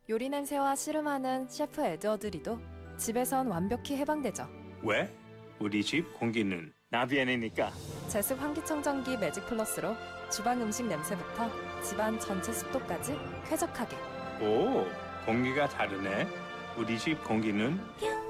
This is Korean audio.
요리 냄새와 씨름하는 셰프 에드워드 리도 집에선 완벽히 해방되죠. 왜? 우리 집 공기는 나비엔이니까. 제습 환기청정기 매직 플러스로 주방 음식 냄새부터 집안 전체 습도까지 쾌적하게. 오, 공기가 다르네. 우리 집 공기는 뿅